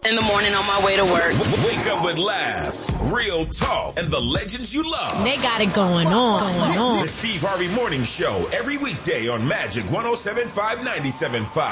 In the morning on my way to work. Wake up with laughs, real talk, and the legends you love. They got it going on. The Steve Harvey Morning Show every weekday on Magic 107.5 97.5.